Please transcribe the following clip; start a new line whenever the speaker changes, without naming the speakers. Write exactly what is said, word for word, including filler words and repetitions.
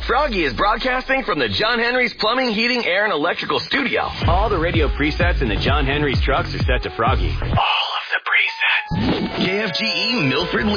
Froggy is broadcasting from the John Henry's Plumbing, Heating, Air, and Electrical Studio. All the radio presets in the John Henry's trucks are set to Froggy. All of the presets. K F G E Milford